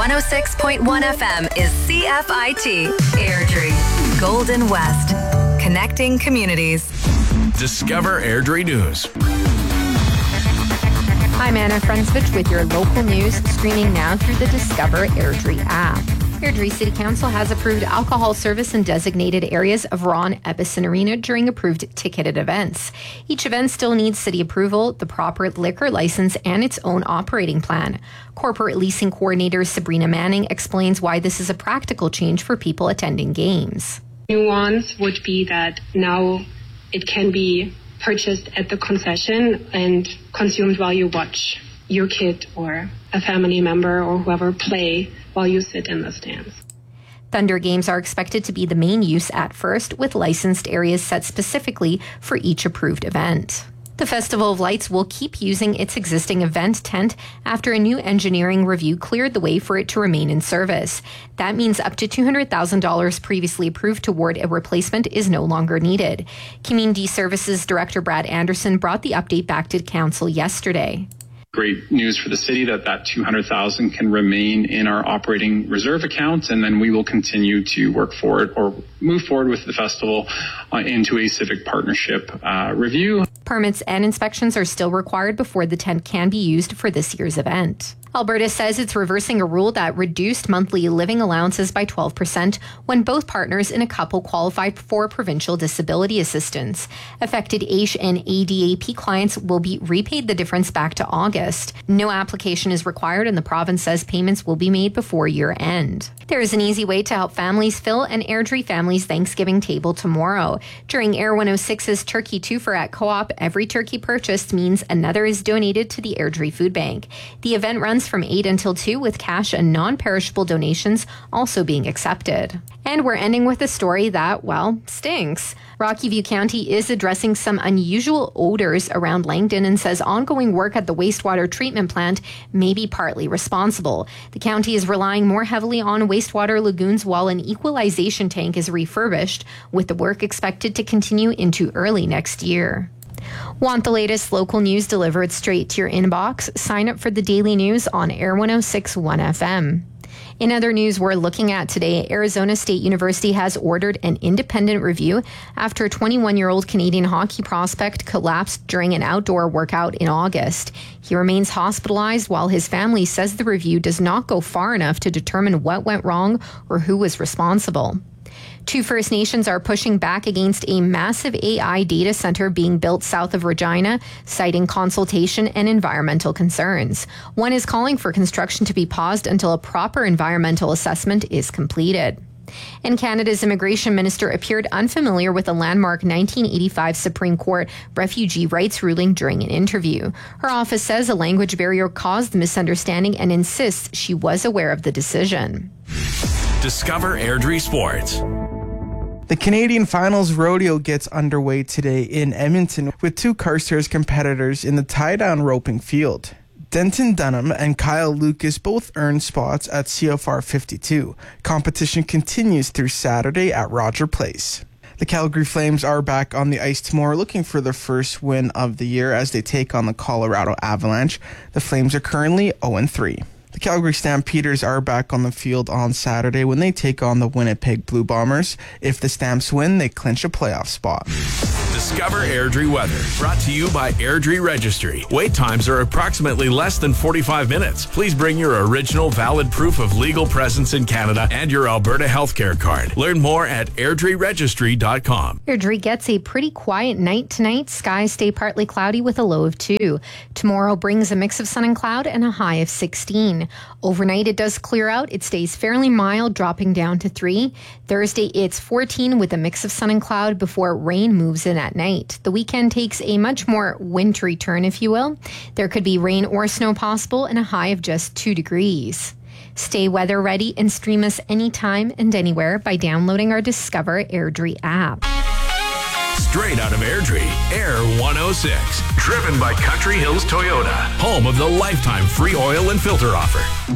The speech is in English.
106.1 FM is CFIT Airdrie, Golden West, connecting communities. Discover Airdrie News. I'm Anna Frensvich with your local news, streaming now through the Discover Airdrie app. Airdrie City Council has approved alcohol service in designated areas of Ron Ebbison Arena during approved ticketed events. Each event still needs city approval, the proper liquor license, and its own operating plan. Corporate leasing coordinator Sabrina Manning explains why this is a practical change for people attending games. Nuance would be that now it can be purchased at the concession and consumed while you watch your kid or a family member or whoever play while you sit in the stands. Thunder games are expected to be the main use at first, with licensed areas set specifically for each approved event. The Festival of Lights will keep using its existing event tent after a new engineering review cleared the way for it to remain in service. That means up to $200,000 previously approved toward a replacement is no longer needed. Community Services Director Brad Anderson brought the update back to Council yesterday. Great news for the city that $200,000 can remain in our operating reserve account, and then we will continue to work forward or move forward with the festival into a civic partnership review. Permits and inspections are still required before the tent can be used for this year's event. Alberta says it's reversing a rule that reduced monthly living allowances by 12% when both partners in a couple qualified for provincial disability assistance. Affected AISH and ADAP clients will be repaid the difference back to August. No application is required, and the province says payments will be made before year end. There is an easy way to help families fill an Airdrie family's Thanksgiving table tomorrow. During Air 106's Turkey Twofer at Co-op, every turkey purchased means another is donated to the Airdrie Food Bank. The event runs from 8 until 2 with cash and non-perishable donations also being accepted. And we're ending with a story that, well, stinks. Rocky View County is addressing some unusual odors around Langdon and says ongoing work at the wastewater treatment plant may be partly responsible. The county is relying more heavily on wastewater lagoons while an equalization tank is refurbished, with the work expected to continue into early next year. Want the latest local news delivered straight to your inbox? Sign up for the daily news on Air 106.1 FM. In other news we're looking at today, Arizona State University has ordered an independent review after a 21-year-old Canadian hockey prospect collapsed during an outdoor workout in August. He remains hospitalized while his family says the review does not go far enough to determine what went wrong or who was responsible. 2 First Nations are pushing back against a massive AI data center being built south of Regina, citing consultation and environmental concerns. One is calling for construction to be paused until a proper environmental assessment is completed. And Canada's immigration minister appeared unfamiliar with a landmark 1985 Supreme Court refugee rights ruling during an interview. Her office says a language barrier caused the misunderstanding and insists she was aware of the decision. Discover Airdrie Sports. The Canadian Finals Rodeo gets underway today in Edmonton with 2 Carstairs competitors in the tie-down roping field. Denton Dunham and Kyle Lucas both earned spots at CFR 52. Competition continues through Saturday at Roger Place. The Calgary Flames are back on the ice tomorrow looking for their first win of the year as they take on the Colorado Avalanche. The Flames are currently 0-3. The Calgary Stampeders are back on the field on Saturday when they take on the Winnipeg Blue Bombers. If the Stamps win, they clinch a playoff spot. Discover Airdrie weather. Brought to you by Airdrie Registry. Wait times are approximately less than 45 minutes. Please bring your original valid proof of legal presence in Canada and your Alberta healthcare card. Learn more at airdrieregistry.com. Airdrie gets a pretty quiet night tonight. Skies stay partly cloudy with a low of 2. Tomorrow brings a mix of sun and cloud and a high of 16. Overnight it does clear out. It stays fairly mild, dropping down to 3. Thursday it's 14 with a mix of sun and cloud before rain moves in at night. The weekend takes a much more wintry turn, if you will. There could be rain or snow possible and a high of just 2 degrees. Stay weather ready and stream us anytime and anywhere by downloading our Discover Airdrie app. Straight out of Airdrie, Air 106. Driven by Country Hills Toyota, home of the lifetime free oil and filter offer.